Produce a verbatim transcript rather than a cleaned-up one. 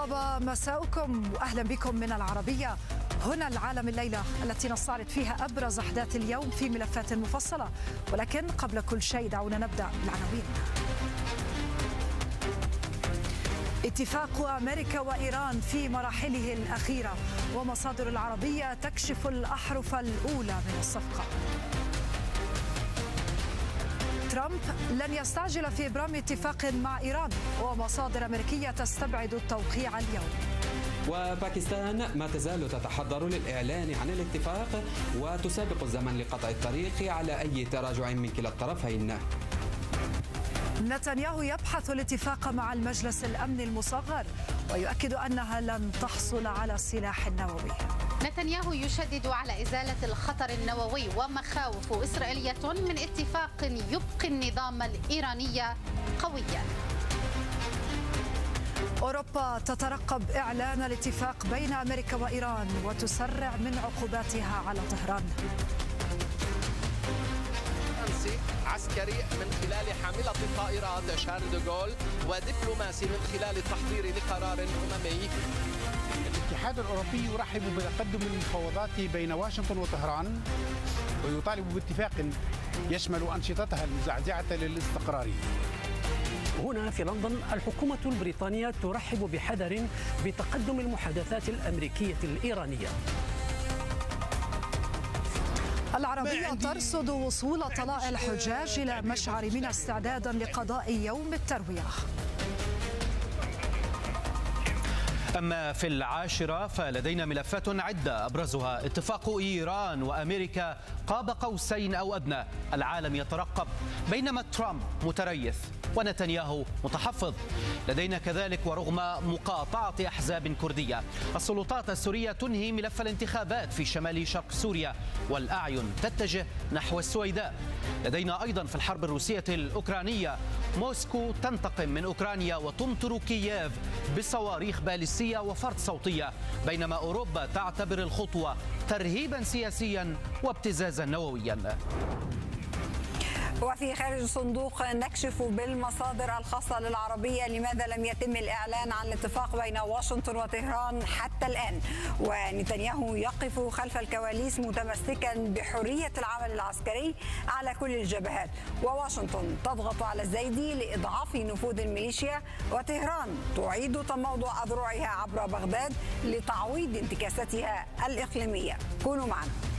طاب مساؤكم وأهلا بكم من العربية. هنا العالم الليلة التي نستعرض فيها أبرز أحداث اليوم في ملفات مفصلة، ولكن قبل كل شيء دعونا نبدأ بالعناوين. اتفاق أمريكا وإيران في مراحله الأخيرة، ومصادر العربية تكشف الأحرف الأولى من الصفقة. ترامب لن يستعجل في إبرام اتفاق مع إيران، ومصادر أمريكية تستبعد التوقيع اليوم. وباكستان ما تزال تتحضر للإعلان عن الاتفاق وتسابق الزمن لقطع الطريق على أي تراجع من كلا الطرفين. نتنياهو يبحث الاتفاق مع المجلس الأمن المصغر، ويؤكد أنها لن تحصل على السلاح النووي. نتنياهو يشدد على إزالة الخطر النووي، ومخاوف إسرائيلية من اتفاق يبقي النظام الإيراني قويا. أوروبا تترقب إعلان الاتفاق بين أمريكا وإيران وتسرع من عقوباتها على طهران. عسكري من خلال حاملة الطائرات شارل دوغول، ودبلوماسي من خلال التحضير لقرار أممي. الاتحاد الأوروبي يرحب بتقدم المفاوضات بين واشنطن وطهران، ويطالب باتفاق يشمل أنشطتها المزعزعة للاستقرار. هنا في لندن الحكومة البريطانية ترحب بحذر بتقدم المحادثات الأمريكية الإيرانية. العربية ترصد وصول طلائع الحجاج إلى مشعر منى استعدادا لقضاء يوم التروية. أما في العاشرة فلدينا ملفات عدة أبرزها اتفاق إيران وأمريكا قاب قوسين أو أدنى. العالم يترقب بينما ترامب متريث ونتنياهو متحفظ. لدينا كذلك ورغم مقاطعة أحزاب كردية السلطات السورية تنهي ملف الانتخابات في شمال شرق سوريا، والأعين تتجه نحو السويداء. لدينا أيضا في الحرب الروسية الأوكرانية موسكو تنتقم من أوكرانيا وتمطر كييف بصواريخ باليستية وفرد صوتية، بينما أوروبا تعتبر الخطوة ترهيبا سياسيا وابتزازا نوويا. وفي خارج الصندوق نكشف بالمصادر الخاصة للعربية لماذا لم يتم الإعلان عن الاتفاق بين واشنطن وطهران حتى الآن، ونتنياهو يقف خلف الكواليس متمسكا بحرية العمل العسكري على كل الجبهات، وواشنطن تضغط على الزايدي لإضعاف نفوذ الميليشيا، وطهران تعيد تموضع أذرعها عبر بغداد لتعويض انتكاساتها الإقليمية. كونوا معنا.